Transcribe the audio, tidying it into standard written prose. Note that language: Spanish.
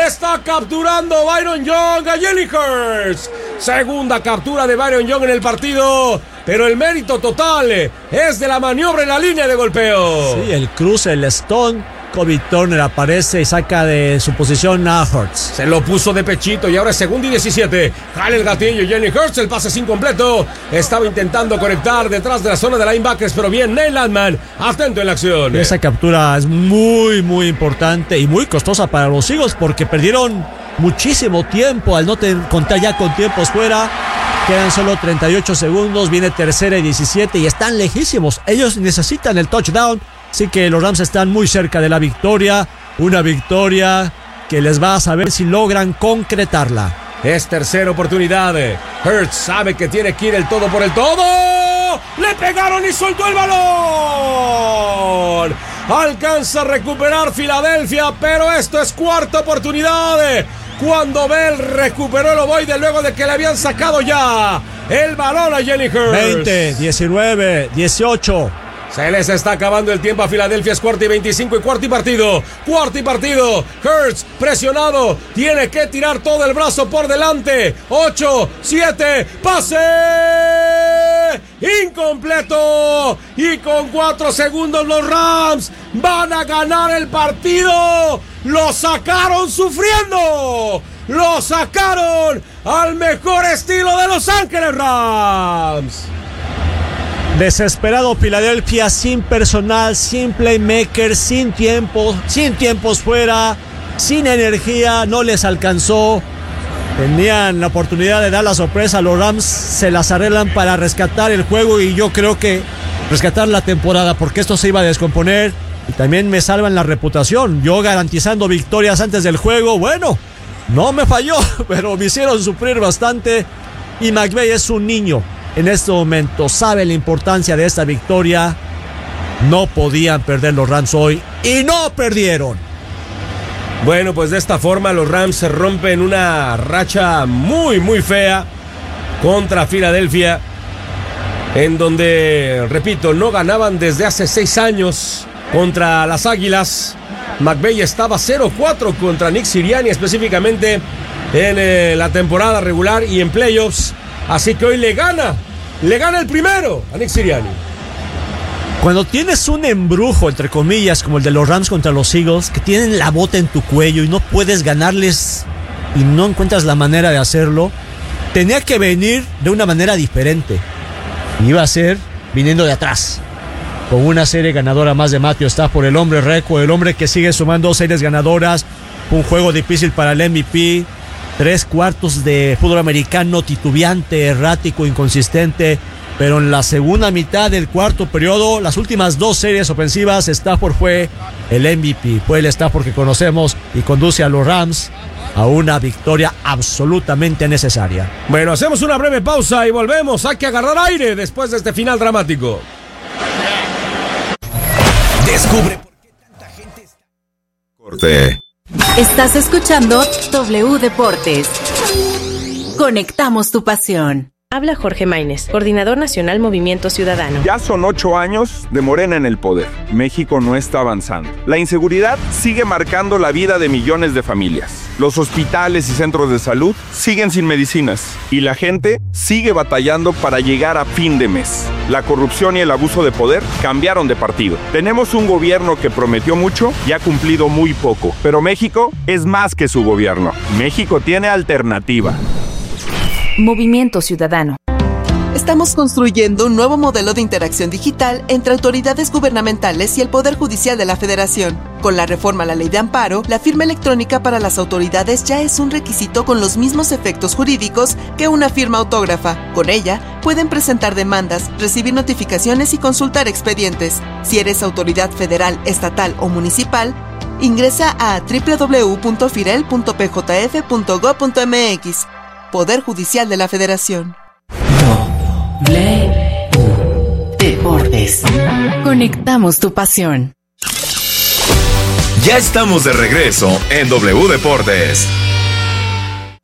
Está capturando Byron Young a Jalen Hurts. Segunda captura de Byron Young en el partido, pero el mérito total es de la maniobra en la línea de golpeo. Sí, el cruce, el stone. Kobe Turner aparece y saca de su posición a Hurts. Se lo puso de pechito y ahora es 2nd y 17. Jale el gatillo Jalen Hurts, el pase es incompleto. Estaba intentando conectar detrás de la zona de linebackers, pero bien, Nate Landman, atento en la acción. Esa captura es muy, muy importante y muy costosa para los Eagles porque perdieron muchísimo tiempo al no contar ya con tiempos fuera. Quedan solo 38 segundos, viene 3rd y 17 y están lejísimos. Ellos necesitan el touchdown. Así que los Rams están muy cerca de la victoria. Una victoria que les va a saber si logran concretarla. Es tercera oportunidad. Hurts sabe que tiene que ir el todo por el todo. ¡Le pegaron y soltó el balón! Alcanza a recuperar Filadelfia, pero esto es cuarta oportunidad. Cuando Bell recuperó el ovoide luego de que le habían sacado ya el balón a Jalen Hurts. 20, 19, 18. Se les está acabando el tiempo a Filadelfia. Es 4th y 25 y cuarto y partido. Hurts presionado. Tiene que tirar todo el brazo por delante. 8, 7. ¡Pase! Incompleto. Y con 4 segundos los Rams van a ganar el partido. Lo sacaron sufriendo. Lo sacaron al mejor estilo de Los Ángeles Rams. Desesperado Filadelfia, sin personal, sin playmaker, sin tiempos fuera, sin energía, no les alcanzó. Tenían la oportunidad de dar la sorpresa, los Rams se las arreglan para rescatar el juego y yo creo que rescatar la temporada porque esto se iba a descomponer y también me salvan la reputación. Yo garantizando victorias antes del juego, bueno, no me falló, pero me hicieron sufrir bastante y McVay es un niño. En este momento sabe la importancia de esta victoria. No podían perder los Rams hoy y no perdieron. Bueno, pues de esta forma los Rams se rompen una racha muy, muy fea contra Filadelfia, en donde, repito, no ganaban desde hace 6 años contra las Águilas. McVay estaba 0-4 contra Nick Sirianni, específicamente en la temporada regular y en playoffs. Así que hoy le gana el primero a Nick Sirianni. Cuando tienes un embrujo, entre comillas, como el de los Rams contra los Eagles, que tienen la bota en tu cuello y no puedes ganarles y no encuentras la manera de hacerlo, tenía que venir de una manera diferente. Iba a ser viniendo de atrás, con una serie ganadora más de Matthew Stafford, el hombre récord, el hombre que sigue sumando 2 series ganadoras, un juego difícil para el MVP. 3 cuartos de fútbol americano titubeante, errático, inconsistente, pero en la segunda mitad del cuarto periodo, las últimas 2 series ofensivas, Stafford fue el MVP, fue el Stafford que conocemos y conduce a los Rams a una victoria absolutamente necesaria. Bueno, hacemos una breve pausa y volvemos. Hay que agarrar aire después de este final dramático. Descubre por qué tanta gente está... Corte. Estás escuchando W Deportes. Conectamos tu pasión. Habla Jorge Maínez, coordinador nacional Movimiento Ciudadano. Ya son 8 años de Morena en el poder. México no está avanzando. La inseguridad sigue marcando la vida de millones de familias. Los hospitales y centros de salud siguen sin medicinas. Y la gente sigue batallando para llegar a fin de mes. La corrupción y el abuso de poder cambiaron de partido. Tenemos un gobierno que prometió mucho y ha cumplido muy poco. Pero México es más que su gobierno. México tiene alternativa. Movimiento Ciudadano. Estamos construyendo un nuevo modelo de interacción digital entre autoridades gubernamentales y el Poder Judicial de la Federación. Con la reforma a la Ley de Amparo, la firma electrónica para las autoridades ya es un requisito con los mismos efectos jurídicos que una firma autógrafa. Con ella, pueden presentar demandas, recibir notificaciones y consultar expedientes. Si eres autoridad federal, estatal o municipal, ingresa a www.firel.pjf.gov.mx. Poder Judicial de la Federación. W Deportes. Conectamos tu pasión. Ya estamos de regreso en W Deportes.